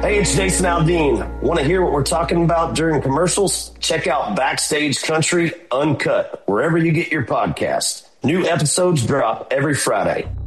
Hey, it's Jason Aldean. Want to hear what we're talking about during commercials? Check out Backstage Country Uncut, wherever you get your podcast. New episodes drop every Friday.